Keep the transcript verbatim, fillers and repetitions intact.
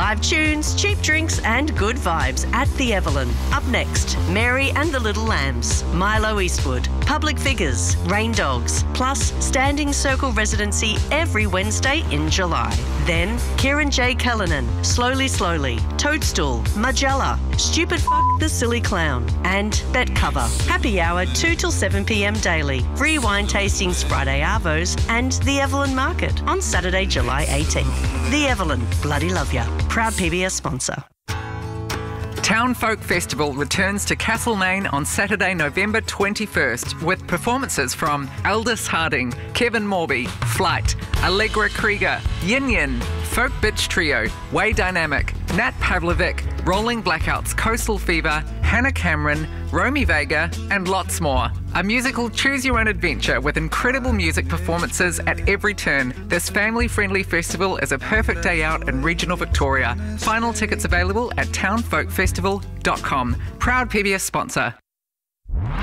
Live tunes, cheap drinks and good vibes at the Evelyn. Up next, Mary and the Little Lambs, Milo Eastwood, Public Figures, Rain Dogs, plus Standing Circle residency every Wednesday in July. Then, Kieran J. Cullinan, Slowly Slowly, Toadstool, Magella, Stupid Fuck the Silly Clown, and Bet Cover. Happy hour two till seven p m daily. Free wine tastings Friday arvos and the Evelyn Market on Saturday, July eighteenth. The Evelyn, bloody love ya. Proud P B S sponsor. Town Folk Festival returns to Castlemaine on Saturday, November twenty-first with performances from Aldous Harding, Kevin Morby, Flight, Allegra Krieger, Yin Yin, Folk Bitch Trio, Way Dynamic, Nat Pavlovic, Rolling Blackouts, Coastal Fever, Hannah Cameron, Romy Vega, and lots more. A musical choose-your-own-adventure with incredible music performances at every turn. This family-friendly festival is a perfect day out in regional Victoria. Final tickets available at town folk festival dot com. Proud P B S sponsor.